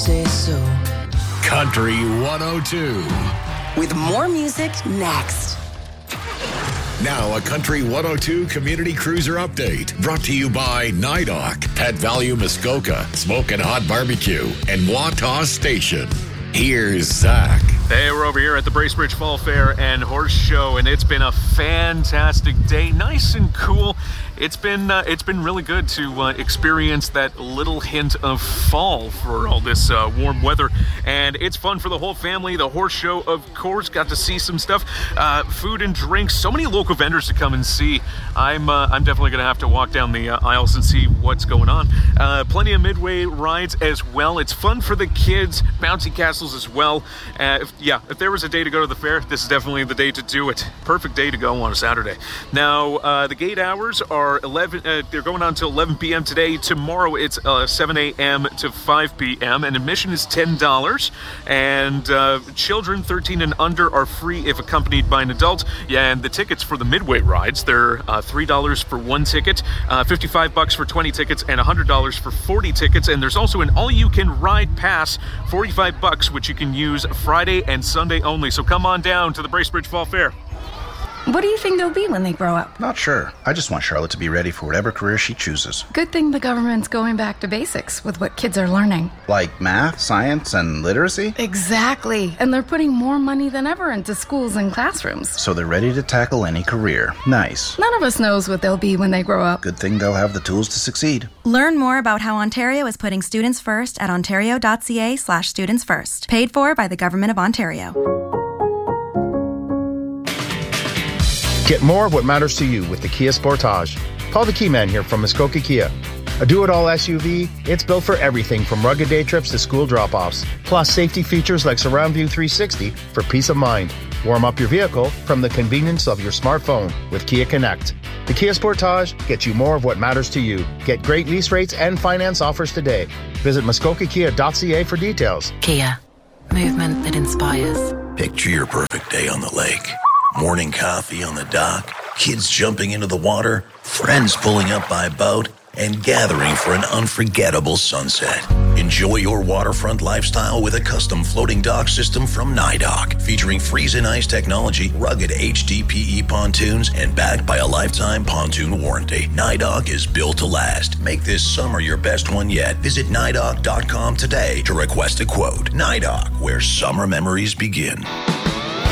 say so. Country 102. With more music next. Now a Country 102 Community Cruiser update brought to you by NIDOC, Pet Value Muskoka, Smokin' Hot Barbecue, and Wataw Station. Here's Zach. Hey, we're over here at the Bracebridge Fall Fair and Horse Show, and it's been a fantastic day, nice and cool. It's been really good to experience that little hint of fall for all this warm weather, and it's fun for the whole family. The Horse Show, of course, got to see some stuff, food and drinks. So many local vendors to come and see. I'm definitely going to have to walk down the aisles and see what's going on. Plenty of midway rides as well. It's fun for the kids. Bouncy castles as well. If there was a day to go to the fair, this is definitely the day to do it. Perfect day to go on a Saturday. Now, the gate hours are 11. They're going on until 11 p.m. today. Tomorrow, it's 7 a.m. to 5 p.m. and admission is $10. And children 13 and under are free if accompanied by an adult. Yeah, and the tickets for the midway rides, they're $3 for one ticket, $55 for 20 tickets, and $100 for 40 tickets. And there's also an all-you-can-ride pass, $45, which you can use Friday and Sunday only. So come on down to the Bracebridge Fall Fair. What do you think they'll be when they grow up? Not sure. I just want Charlotte to be ready for whatever career she chooses. Good thing the government's going back to basics with what kids are learning. Like math, science, and literacy? Exactly. And they're putting more money than ever into schools and classrooms. So they're ready to tackle any career. Nice. None of us knows what they'll be when they grow up. Good thing they'll have the tools to succeed. Learn more about how Ontario is putting students first at ontario.ca/students first. Paid for by the Government of Ontario. Get more of what matters to you with the Kia Sportage. Paul the Keyman here from Muskoka Kia. A do-it-all SUV, it's built for everything from rugged day trips to school drop-offs. Plus safety features like Surround View 360 for peace of mind. Warm up your vehicle from the convenience of your smartphone with Kia Connect. The Kia Sportage gets you more of what matters to you. Get great lease rates and finance offers today. Visit muskokakia.ca for details. Kia. Movement that inspires. Picture your perfect day on the lake. Morning coffee on the dock, kids jumping into the water, friends pulling up by boat, and gathering for an unforgettable sunset. Enjoy your waterfront lifestyle with a custom floating dock system from NIDOC, featuring freeze and ice technology, rugged HDPE pontoons, and backed by a lifetime pontoon warranty. NIDOC is built to last. Make this summer your best one yet. Visit NIDOC.com today to request a quote. NIDOC, where summer memories begin.